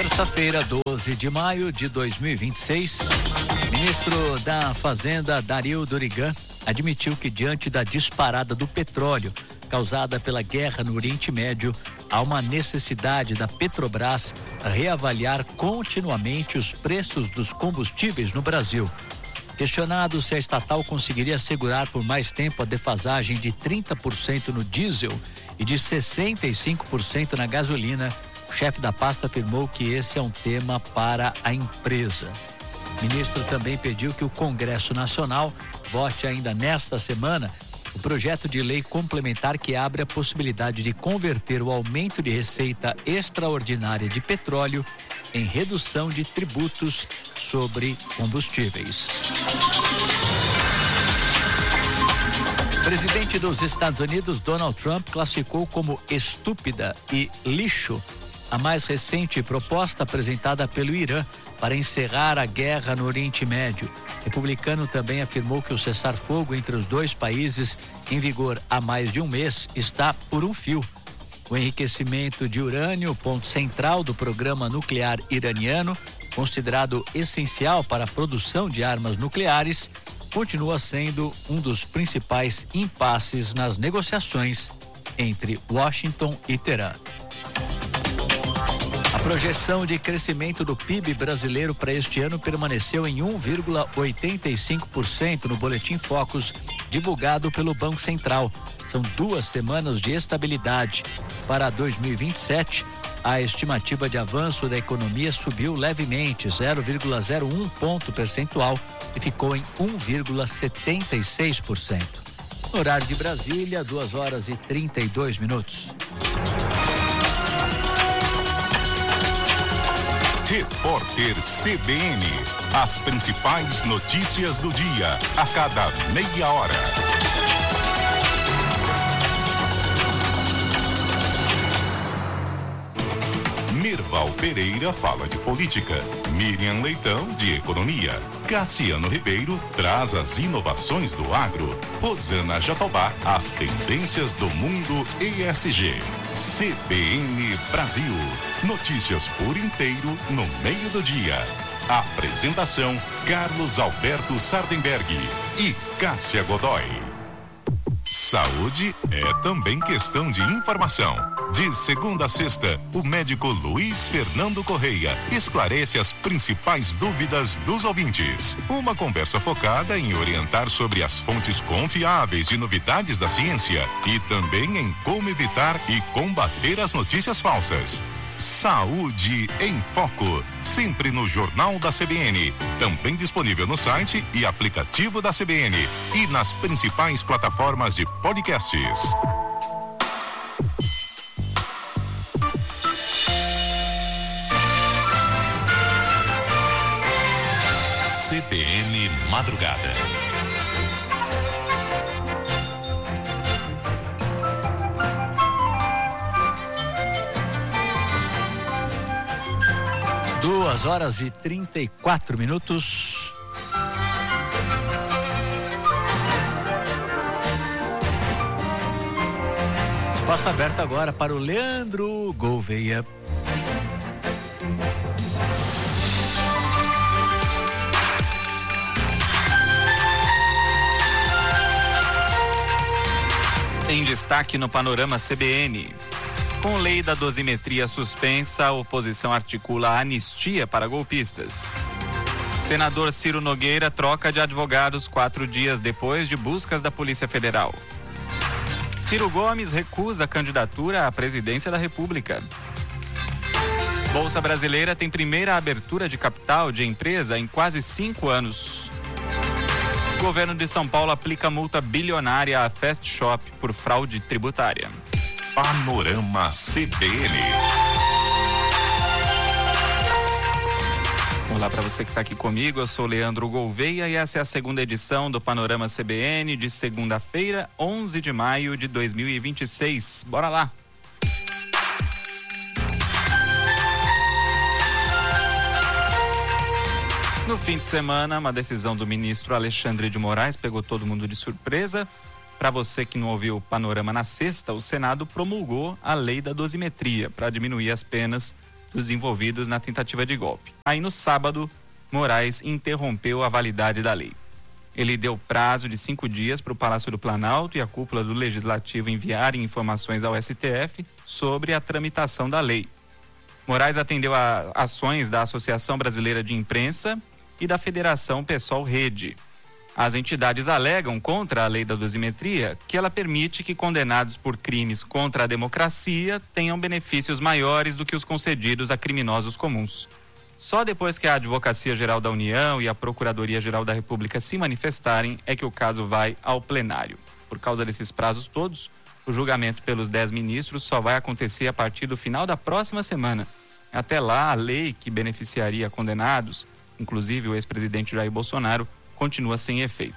Terça-feira, 12 de maio de 2026, ministro da Fazenda, Dario Dorigan, admitiu que diante da disparada do petróleo causada pela guerra no Oriente Médio, há uma necessidade da Petrobras reavaliar continuamente os preços dos combustíveis no Brasil. Questionado se a estatal conseguiria segurar por mais tempo a defasagem de 30% no diesel e de 65% na gasolina, o chefe da pasta afirmou que esse é um tema para a empresa. O ministro também pediu que o Congresso Nacional vote ainda nesta semana o projeto de lei complementar que abre a possibilidade de converter o aumento de receita extraordinária de petróleo em redução de tributos sobre combustíveis. O presidente dos Estados Unidos, Donald Trump, classificou como estúpida e lixo a mais recente proposta apresentada pelo Irã para encerrar a guerra no Oriente Médio. O republicano também afirmou que o cessar-fogo entre os dois países, em vigor há mais de um mês, está por um fio. O enriquecimento de urânio, ponto central do programa nuclear iraniano, considerado essencial para a produção de armas nucleares, continua sendo um dos principais impasses nas negociações entre Washington e Teherã. A projeção de crescimento do PIB brasileiro para este ano permaneceu em 1,85% no Boletim Focus, divulgado pelo Banco Central. São 2 semanas de estabilidade. Para 2027, a estimativa de avanço da economia subiu levemente, 0,01 ponto percentual, e ficou em 1,76%. No horário de Brasília, 2h32. Repórter CBN. As principais notícias do dia, a cada meia hora. Mirval Pereira fala de política. Miriam Leitão, de economia. Cassiano Ribeiro traz as inovações do agro. Rosana Jatobá, as tendências do mundo ESG. CBN Brasil. Notícias por inteiro no meio do dia. Apresentação: Carlos Alberto Sardenberg e Cássia Godoy. Saúde é também questão de informação. De segunda a sexta, o médico Luiz Fernando Correia esclarece as principais dúvidas dos ouvintes. Uma conversa focada em orientar sobre as fontes confiáveis de novidades da ciência e também em como evitar e combater as notícias falsas. Saúde em Foco, sempre no Jornal da CBN, também disponível no site e aplicativo da CBN e nas principais plataformas de podcasts. CBN Madrugada. Duas horas e 34 minutos. Espaço aberto agora para o Leandro Gouveia. Em destaque no Panorama CBN. Com lei da dosimetria suspensa, a oposição articula anistia para golpistas. Senador Ciro Nogueira troca de advogados 4 dias depois de buscas da Polícia Federal. Ciro Gomes recusa a candidatura à presidência da República. Bolsa Brasileira tem primeira abertura de capital de empresa em quase 5 anos. O governo de São Paulo aplica multa bilionária à Fast Shop por fraude tributária. Panorama CBN. Olá para você que está aqui comigo, eu sou Leandro Gouveia e essa é a segunda edição do Panorama CBN de segunda-feira, 11 de maio de 2026. Bora lá! No fim de semana, uma decisão do ministro Alexandre de Moraes pegou todo mundo de surpresa. Para você que não ouviu o Panorama na sexta, o Senado promulgou a lei da dosimetria para diminuir as penas dos envolvidos na tentativa de golpe. Aí no sábado, Moraes interrompeu a validade da lei. Ele deu prazo de 5 dias para o Palácio do Planalto e a cúpula do Legislativo enviarem informações ao STF sobre a tramitação da lei. Moraes atendeu a ações da Associação Brasileira de Imprensa e da Federação PSOL Rede. As entidades alegam contra a lei da dosimetria que ela permite que condenados por crimes contra a democracia tenham benefícios maiores do que os concedidos a criminosos comuns. Só depois que a Advocacia Geral da União e a Procuradoria Geral da República se manifestarem é que o caso vai ao plenário. Por causa desses prazos todos, o julgamento pelos 10 ministros só vai acontecer a partir do final da próxima semana. Até lá, a lei que beneficiaria condenados, inclusive o ex-presidente Jair Bolsonaro, continua sem efeito.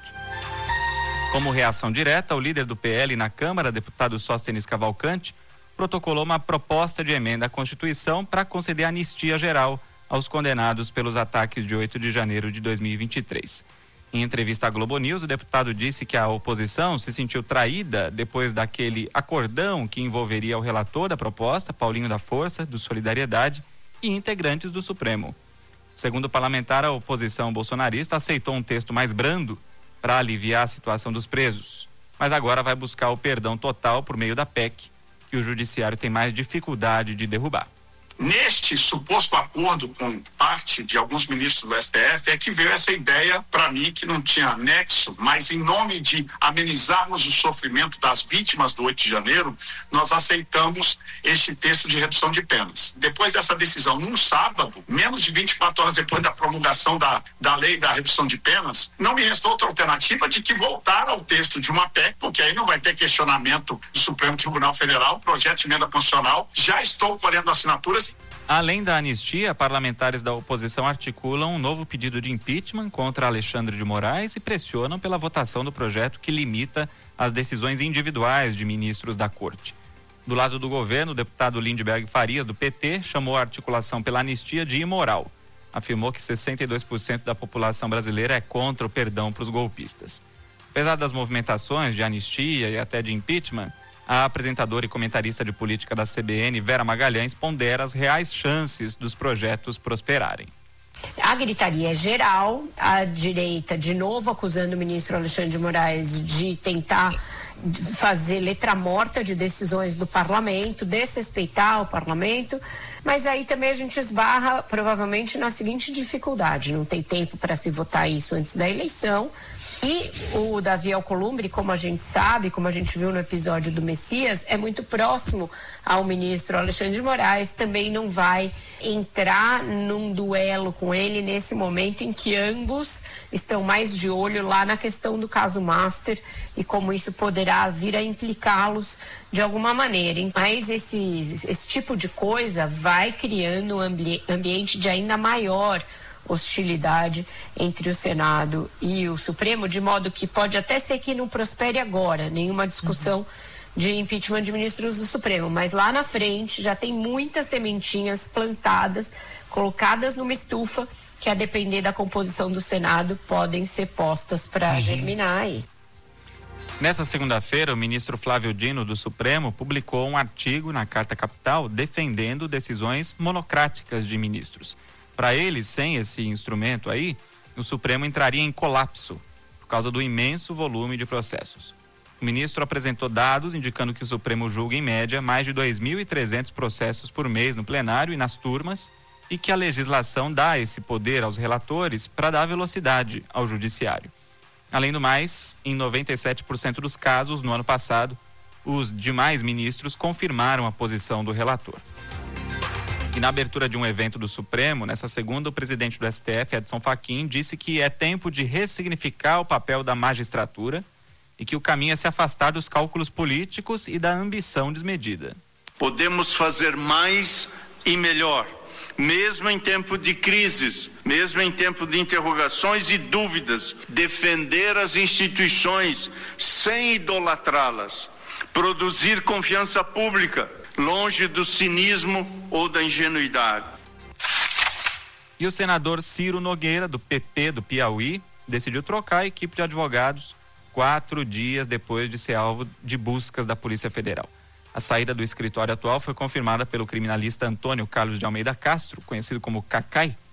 Como reação direta, o líder do PL na Câmara, deputado Sóstenes Cavalcante, protocolou uma proposta de emenda à Constituição para conceder anistia geral aos condenados pelos ataques de 8 de janeiro de 2023. Em entrevista à Globo News, o deputado disse que a oposição se sentiu traída depois daquele acordão que envolveria o relator da proposta, Paulinho da Força, do Solidariedade, e integrantes do Supremo. Segundo o parlamentar, a oposição bolsonarista aceitou um texto mais brando para aliviar a situação dos presos, mas agora vai buscar o perdão total por meio da PEC, que o judiciário tem mais dificuldade de derrubar. Neste suposto acordo com parte de alguns ministros do STF é que veio essa ideia para mim que não tinha nexo, mas em nome de amenizarmos o sofrimento das vítimas do 8 de janeiro, nós aceitamos este texto de redução de penas. Depois dessa decisão, num sábado, menos de 24 horas depois da promulgação da lei da redução de penas, não me restou outra alternativa de que voltar ao texto de uma PEC, porque aí não vai ter questionamento do Supremo Tribunal Federal, projeto de emenda constitucional. Já estou colhendo assinaturas. Além da anistia, parlamentares da oposição articulam um novo pedido de impeachment contra Alexandre de Moraes e pressionam pela votação do projeto que limita as decisões individuais de ministros da Corte. Do lado do governo, o deputado Lindbergh Farias, do PT, chamou a articulação pela anistia de imoral. Afirmou que 62% da população brasileira é contra o perdão para os golpistas. Apesar das movimentações de anistia e até de impeachment, a apresentadora e comentarista de política da CBN, Vera Magalhães, pondera as reais chances dos projetos prosperarem. A gritaria é geral, a direita de novo acusando o ministro Alexandre de Moraes de tentar fazer letra morta de decisões do parlamento, desrespeitar o parlamento, mas aí também a gente esbarra provavelmente na seguinte dificuldade: não tem tempo para se votar isso antes da eleição. E o Davi Alcolumbre, como a gente sabe, como a gente viu no episódio do Messias, é muito próximo ao ministro Alexandre de Moraes, também não vai entrar num duelo com ele nesse momento em que ambos estão mais de olho lá na questão do caso Master e como isso poderá vir a implicá-los de alguma maneira. Mas esse tipo de coisa vai criando um ambiente de ainda maior hostilidade entre o Senado e o Supremo, de modo que pode até ser que não prospere agora nenhuma discussão de impeachment de ministros do Supremo, mas lá na frente já tem muitas sementinhas plantadas, colocadas numa estufa, que a depender da composição do Senado podem ser postas para germinar aí. Nessa segunda-feira, o ministro Flávio Dino do Supremo publicou um artigo na Carta Capital defendendo decisões monocráticas de ministros. Para ele, sem esse instrumento aí, o Supremo entraria em colapso por causa do imenso volume de processos. O ministro apresentou dados indicando que o Supremo julga, em média, mais de 2.300 processos por mês no plenário e nas turmas, e que a legislação dá esse poder aos relatores para dar velocidade ao judiciário. Além do mais, em 97% dos casos, no ano passado, os demais ministros confirmaram a posição do relator. E na abertura de um evento do Supremo, nessa segunda, o presidente do STF, Edson Fachin, disse que é tempo de ressignificar o papel da magistratura e que o caminho é se afastar dos cálculos políticos e da ambição desmedida. Podemos fazer mais e melhor, mesmo em tempo de crises, mesmo em tempo de interrogações e dúvidas, defender as instituições sem idolatrá-las, produzir confiança pública, longe do cinismo ou da ingenuidade. E o senador Ciro Nogueira, do PP do Piauí, decidiu trocar a equipe de advogados 4 dias depois de ser alvo de buscas da Polícia Federal. A saída do escritório atual foi confirmada pelo criminalista Antônio Carlos de Almeida Castro, conhecido como Cacai,